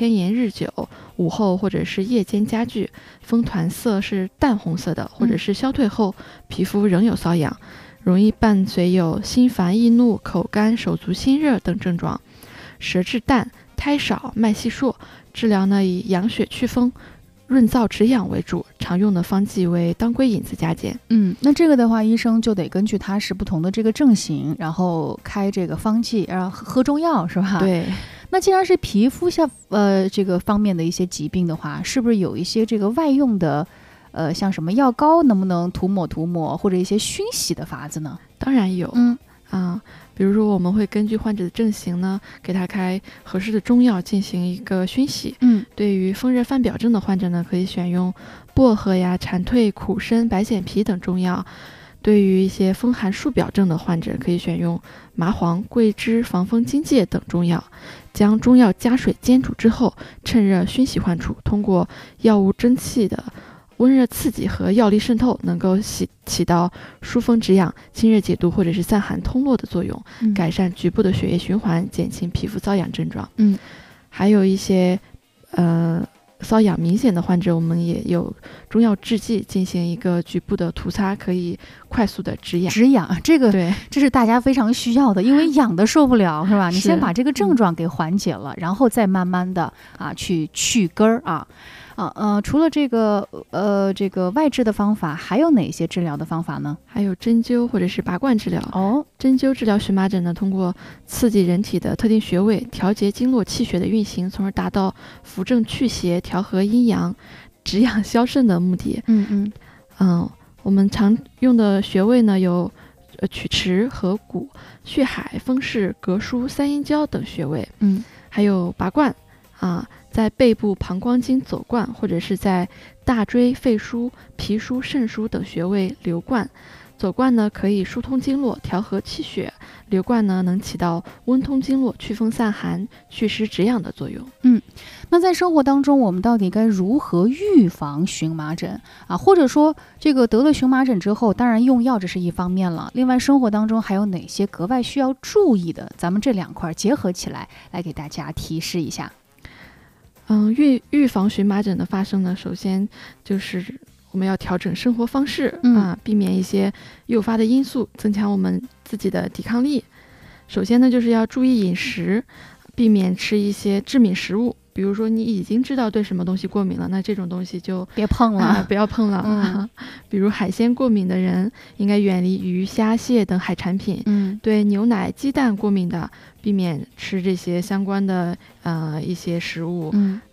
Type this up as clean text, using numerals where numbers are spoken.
千延日久，午后或者是夜间加剧，风团色是淡红色的，或者是消退后皮肤仍有瘙痒，容易伴随有心烦易怒、口干、手足心热等症状。舌质淡、苔少、脉细数，治疗呢以养血祛风、润燥止痒为主，常用的方剂为当归引子加减。 那这个的话，医生就得根据它是不同的这个症型，然后开这个方剂，然后喝中药，是吧？ 对。 那既然是皮肤这个方面的一些疾病的话，是不是有一些这个外用的像什么药膏，能不能涂抹或者一些熏洗的法子呢？ 当然有。比如说我们会根据患者的症型呢，给他开合适的中药进行一个熏洗。对于风热犯表症的患者呢，可以选用薄荷呀、蝉蜕、苦参、白藓皮等中药。对于一些风寒数表症的患者，可以选用麻黄、桂枝、防风荆芥等中药。将中药加水煎煮之后，趁热熏洗患处，通过药物蒸汽的温热刺激和药力渗透，能够起到疏风止痒、清热解毒或者是散寒通络的作用，改善局部的血液循环，减轻皮肤瘙痒症状。还有一些瘙痒明显的患者，我们也有中药制剂进行一个局部的涂擦，可以快速的止痒。 这是大家非常需要的，因为痒的受不了，是吧？你先把这个症状给缓解了，然后再慢慢的去去根儿除了这个外治的方法，还有哪些治疗的方法呢？ 还有针灸或者是拔罐治疗。针灸治疗荨麻疹呢，通过刺激人体的特定穴位，调节经络气血的运行，从而达到扶正祛邪、调和阴阳、止痒消渗的目的。我们常用的穴位呢有曲池、合谷、血海、风市、膈腧、三阴交等穴位。还有拔罐在背部膀胱经走罐，或者是在大椎、肺腧、脾腧、肾腧等穴位流罐。走罐呢可以疏通经络、调和气血，流罐呢能起到温通经络、祛风散寒、祛湿止痒的作用。 那在生活当中，我们到底该如何预防荨麻疹或者说这个得了荨麻疹之后，当然用药这是一方面了，另外生活当中还有哪些格外需要注意的？咱们这两块结合起来，来给大家提示一下。 预防荨麻疹的发生呢，首先就是我们要调整生活方式避免一些诱发的因素，增强我们自己的抵抗力。首先呢，就是要注意饮食，避免吃一些致敏食物。比如说你已经知道对什么东西过敏了，那这种东西就别碰了， 不要碰了。比如海鲜过敏的人应该远离鱼、虾、蟹等海产品。对牛奶、鸡蛋过敏的，避免吃这些相关的一些食物。